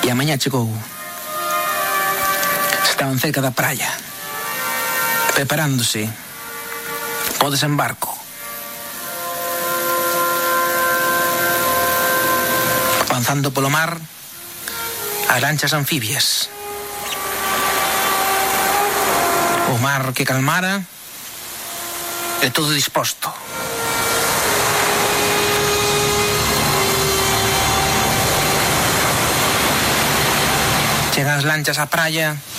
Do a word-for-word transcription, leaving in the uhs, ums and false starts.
E a mañá chegou. Estaban cerca da praia, preparándose o desembarco. Avanzando polo mar, as lanchas anfibias. O mar que calmara e todo disposto. Chegan as lanchas á praia